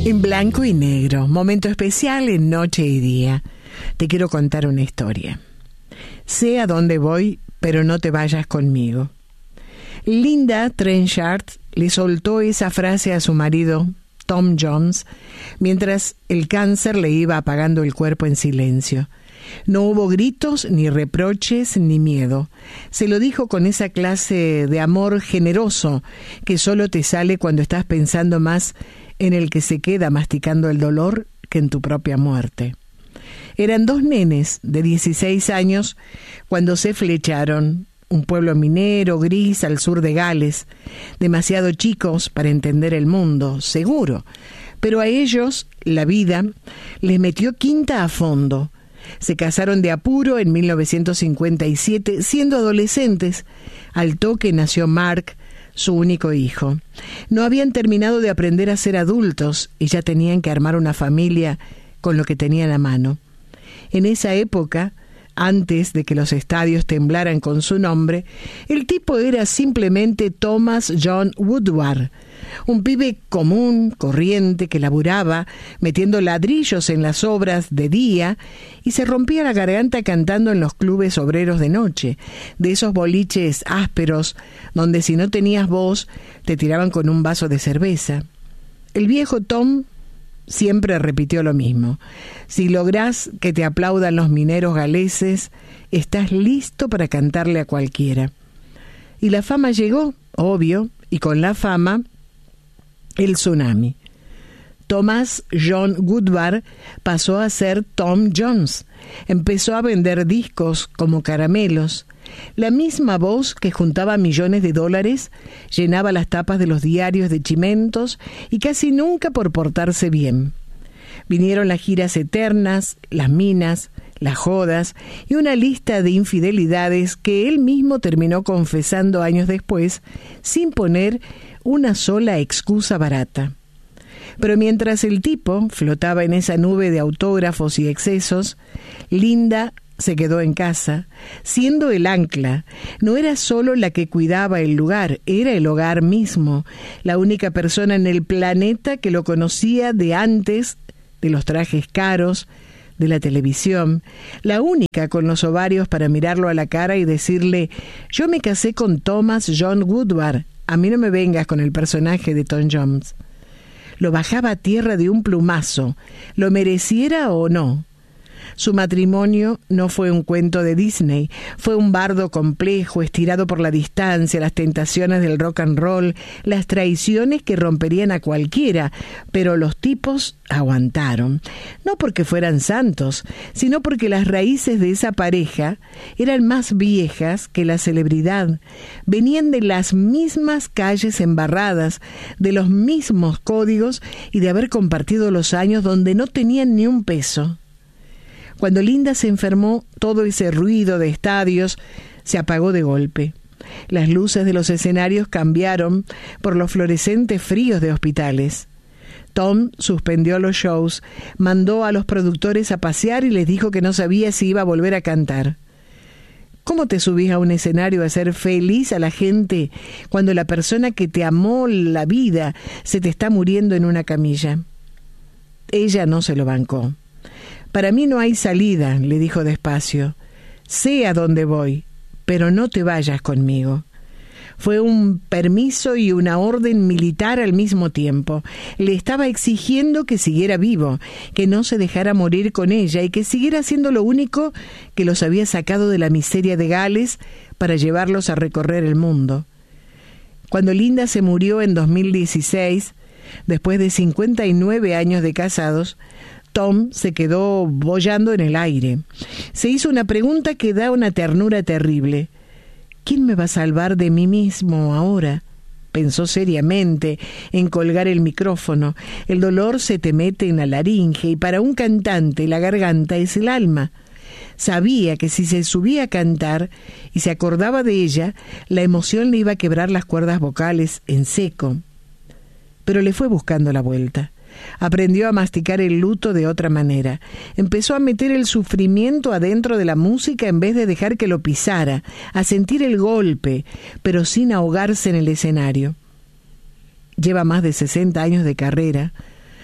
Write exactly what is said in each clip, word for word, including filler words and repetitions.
En blanco y negro, momento especial en noche y día. Te quiero contar una historia. Sé a dónde voy, pero no te vayas conmigo. Linda Trenchard le soltó esa frase a su marido, Tom Jones, mientras el cáncer le iba apagando el cuerpo en silencio. No hubo gritos, ni reproches, ni miedo. Se lo dijo con esa clase de amor generoso que solo te sale cuando estás pensando más en el que se queda masticando el dolor que en tu propia muerte. Eran dos nenes de dieciséis años cuando se flecharon, un pueblo minero gris al sur de Gales, demasiado chicos para entender el mundo, seguro, pero a ellos la vida les metió quinta a fondo. Se casaron de apuro en mil novecientos cincuenta y siete, siendo adolescentes. Al toque nació Mark, su único hijo. No habían terminado de aprender a ser adultos y ya tenían que armar una familia con lo que tenían a mano. En esa época, antes de que los estadios temblaran con su nombre, el tipo era simplemente Thomas John Woodward, un pibe común, corriente, que laburaba metiendo ladrillos en las obras de día y se rompía la garganta cantando en los clubes obreros de noche, de esos boliches ásperos donde si no tenías voz te tiraban con un vaso de cerveza. El viejo Tom siempre repitió lo mismo: si lográs que te aplaudan los mineros galeses, estás listo para cantarle a cualquiera. Y la fama llegó, obvio, y con la fama el tsunami. Thomas John Woodward pasó a ser Tom Jones. Empezó a vender discos como caramelos. La misma voz que juntaba millones de dólares llenaba las tapas de los diarios de Chimentos y casi nunca por portarse bien. Vinieron las giras eternas, las minas, las jodas y una lista de infidelidades que él mismo terminó confesando años después sin poner una sola excusa barata. Pero mientras el tipo flotaba en esa nube de autógrafos y excesos, Linda se quedó en casa, siendo el ancla. No era solo la que cuidaba el lugar, era el hogar mismo, la única persona en el planeta que lo conocía de antes de los trajes caros, de la televisión, la única con los ovarios para mirarlo a la cara y decirle: yo me casé con Thomas John Woodward, a mí no me vengas con el personaje de Tom Jones. Lo bajaba a tierra de un plumazo, lo mereciera o no. Su matrimonio no fue un cuento de Disney, fue un bardo complejo, estirado por la distancia, las tentaciones del rock and roll, las traiciones que romperían a cualquiera, pero los tipos aguantaron. No porque fueran santos, sino porque las raíces de esa pareja eran más viejas que la celebridad. Venían de las mismas calles embarradas, de los mismos códigos y de haber compartido los años donde no tenían ni un peso. Cuando Linda se enfermó, todo ese ruido de estadios se apagó de golpe. Las luces de los escenarios cambiaron por los fluorescentes fríos de hospitales. Tom suspendió los shows, mandó a los productores a pasear y les dijo que no sabía si iba a volver a cantar. ¿Cómo te subís a un escenario a hacer feliz a la gente cuando la persona que te amó la vida se te está muriendo en una camilla? Ella no se lo bancó. Para mí no hay salida, le dijo despacio. Sé a dónde voy, pero no te vayas conmigo. Fue un permiso y una orden militar al mismo tiempo. Le estaba exigiendo que siguiera vivo, que no se dejara morir con ella y que siguiera siendo lo único que los había sacado de la miseria de Gales para llevarlos a recorrer el mundo. Cuando Linda se murió en dos mil dieciséis, después de cincuenta y nueve años de casados, Tom se quedó boyando en el aire. Se hizo una pregunta que da una ternura terrible. ¿Quién me va a salvar de mí mismo ahora? Pensó seriamente en colgar el micrófono. El dolor se te mete en la laringe y para un cantante la garganta es el alma. Sabía que si se subía a cantar y se acordaba de ella, la emoción le iba a quebrar las cuerdas vocales en seco. Pero le fue buscando la vuelta. Aprendió a masticar el luto de otra manera. Empezó a meter el sufrimiento adentro de la música en vez de dejar que lo pisara, a sentir el golpe, pero sin ahogarse en el escenario. Lleva más de sesenta años de carrera.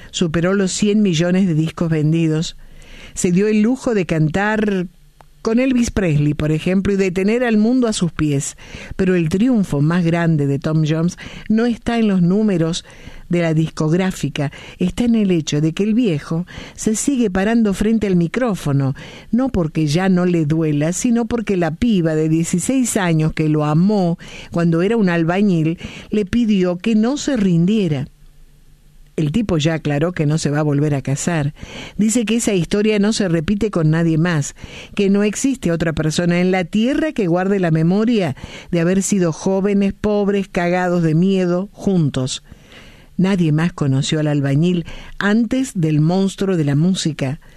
superó los cien millones de discos vendidos. Se dio el lujo de cantar con Elvis Presley, por ejemplo, y de tener al mundo a sus pies. Pero el triunfo más grande de Tom Jones no está en los números de la discográfica, está en el hecho de que el viejo se sigue parando frente al micrófono, no porque ya no le duela, sino porque la piba de dieciséis años que lo amó cuando era un albañil le pidió que no se rindiera. El tipo ya aclaró que no se va a volver a casar. Dice que esa historia no se repite con nadie más, que no existe otra persona en la tierra que guarde la memoria de haber sido jóvenes, pobres, cagados de miedo, juntos. Nadie más conoció al albañil antes del monstruo de la música.